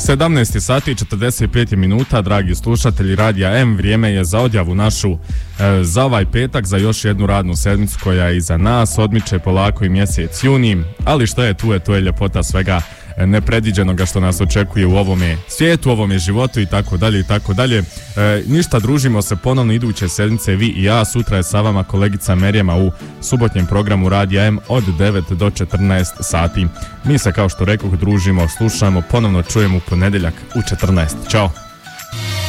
17 sati i 45 minuta, dragi slušatelji Radija M, vrijeme je za odjavu našu za ovaj petak, za još jednu radnu sedmicu koja je iza nas, odmiče polako i mjesec juni, ali što je tu, to je ljepota svega nepredviđenoga što nas očekuje u ovome svijetu, u ovome životu i tako dalje i tako dalje. Ništa, družimo se ponovno iduće sedmice, vi i ja. Sutra je sa vama kolegica Merjema u subotnjem programu Radija M od 9 do 14 sati. Mi se, kao što rekoh, družimo, slušamo, ponovno čujemo u ponedjeljak u 14. Ćao!